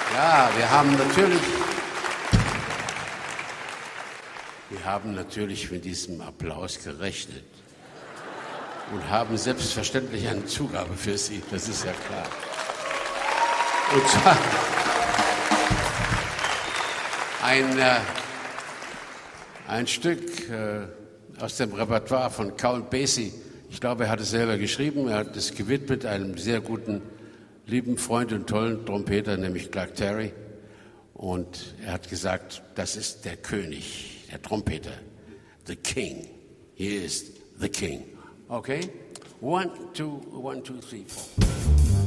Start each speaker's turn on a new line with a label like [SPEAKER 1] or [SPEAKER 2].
[SPEAKER 1] Ja, wir haben natürlich mit diesem Applaus gerechnet und haben selbstverständlich eine Zugabe für Sie, das ist ja klar. Und zwar ein Stück aus dem Repertoire von Count Basie. Ich glaube, er hat es selber geschrieben. Er hat es gewidmet einem sehr guten, lieben Freund und tollen Trompeter, nämlich Clark Terry. Und er hat gesagt, das ist der König, der Trompeter, the King. He is the King. Okay? 1, 2, 1, 2, 3, 4.